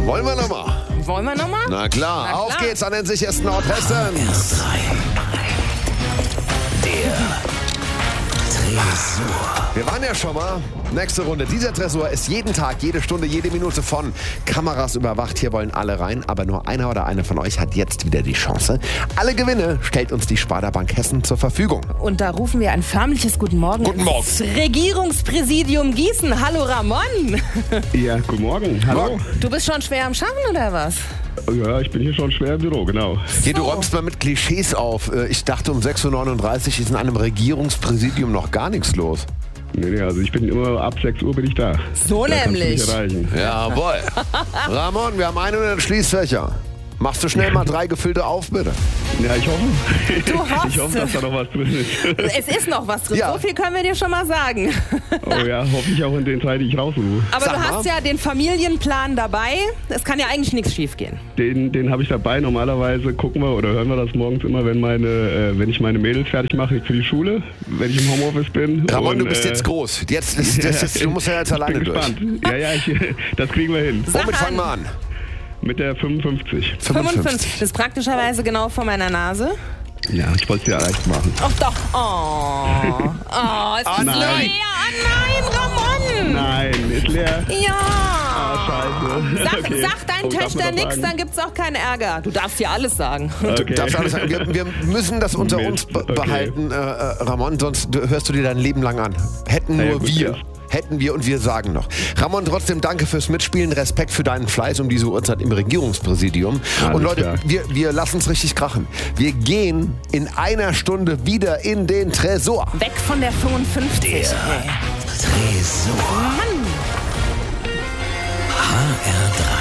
Wollen wir nochmal? Wollen wir nochmal? Na klar, auf geht's an den sichersten Ort Hessens. Der Tresor. Wir waren ja schon mal. Nächste Runde. Dieser Tresor ist jeden Tag, jede Stunde, jede Minute von Kameras überwacht. Hier wollen alle rein, aber nur einer oder eine von euch hat jetzt wieder die Chance. Alle Gewinne stellt uns die Sparda Bank Hessen zur Verfügung. Und da rufen wir ein förmliches Guten Morgen. Guten Morgen. ins Regierungspräsidium Gießen. Hallo Ramon. Ja, guten Morgen. Hallo. Du bist schon schwer am Schaffen oder was? Ja, ich bin hier schon schwer im Büro, genau. Hier, du räumst mal mit Klischees auf. Ich dachte, um 6.39 Uhr ist in einem Regierungspräsidium noch gar nichts los. Nee, also ich bin immer ab 6 Uhr bin ich da. So Da kannst du mich nämlich. erreichen. Jawohl. Ramon, wir haben 100 Schließfächer. Machst du schnell mal 3 gefüllte auf, bitte? Ja, ich hoffe. Du hoffst. Ich hoffe, dass da noch was drin ist. Es ist noch was drin, Ja. so viel können wir dir schon mal sagen. Oh ja, hoffe ich auch in den Zeit, die ich raussuche. Aber Sag du mal. hast ja den Familienplan dabei. Es kann ja eigentlich nichts schief gehen. Den habe ich dabei. Normalerweise gucken wir oder hören wir das morgens immer, wenn ich meine Mädels fertig mache für die Schule, wenn ich im Homeoffice bin. Ramon, Und, du bist jetzt groß. Du musst ja jetzt ich alleine bin durch. gespannt. Ja, das kriegen wir hin. Sag Womit an. fangen wir an? Mit der 55. 55. Das ist praktischerweise genau vor meiner Nase. Ja, ich wollte es dir leicht machen. Ach doch. Oh, ist das nein. leer? Oh nein, Ramon. Nein, ist leer. Ja. Scheiße. Sag Okay. dein Oh, darf Töchter man das nichts, sagen? dann gibt's auch keinen Ärger. Du darfst hier alles sagen. Du Okay. darfst alles sagen. Wir müssen das unter Mist, uns okay. behalten, Ramon, sonst hörst du dir dein Leben lang an. Hätten Ja, nur gut, wir. ja. Hätten wir und wir sagen noch. Ramon, trotzdem danke fürs Mitspielen, Respekt für deinen Fleiß um diese Uhrzeit im Regierungspräsidium. Alles Und Leute, klar. wir lassen es richtig krachen. Wir gehen in einer Stunde wieder in den Tresor. Weg von der 55. Tresor. Mann. HR3.